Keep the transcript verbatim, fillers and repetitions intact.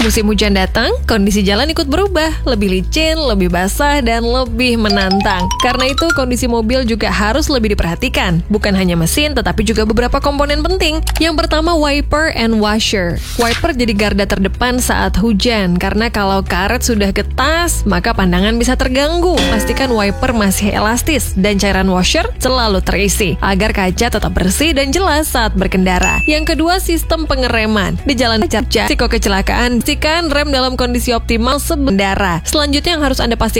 Musim hujan datang, kondisi jalan ikut berubah, lebih licin, lebih basah, dan lebih menantang. Karena itu, kondisi mobil juga harus lebih diperhatikan. Bukan hanya mesin, tetapi juga beberapa komponen penting. Yang pertama, wiper and washer. Wiper jadi garda terdepan saat hujan, karena kalau karet sudah getas, maka pandangan bisa terganggu. Pastikan wiper masih elastis, dan cairan washer selalu terisi, agar kaca tetap bersih dan jelas saat berkendara. Yang kedua, sistem pengereman. Di jalan risiko kecelakaan, pastikan rem dalam kondisi optimal sebelum berkendara. Selanjutnya yang harus Anda pastikan